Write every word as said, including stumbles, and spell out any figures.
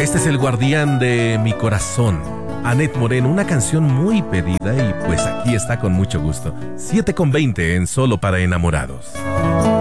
Este es el guardián de mi corazón, Anet Moreno, una canción muy pedida y pues aquí está con mucho gusto. siete con veinte en Solo para Enamorados.